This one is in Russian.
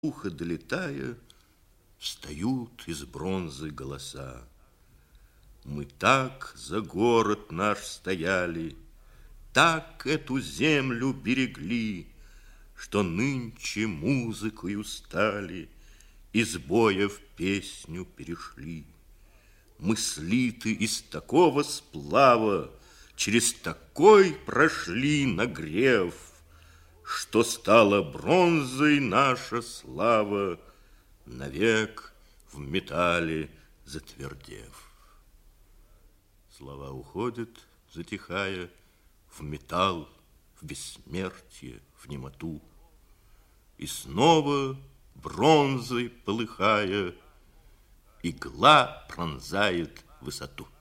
ухо долетая, встают из бронзы голоса. Мы так за город наш стояли, так эту землю берегли, что нынче музыкою стали, из боя в песню перешли. Мы слиты из такого сплава, через такой прошли нагрев, что стала бронзой наша слава, навек в металле затвердев. Слова уходят, затихая, в металл, в бессмертие, в немоту. И снова бронзой полыхая, игла пронзает высоту.